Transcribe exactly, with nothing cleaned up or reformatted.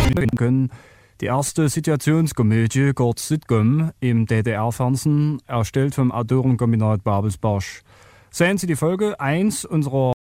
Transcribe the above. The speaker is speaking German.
können. Die erste Situationskomödie, kurz Sitcom, im D D R-Fernsehen, erstellt vom Autorenkombinat Babelsberg. Sehen Sie die Folge eins unserer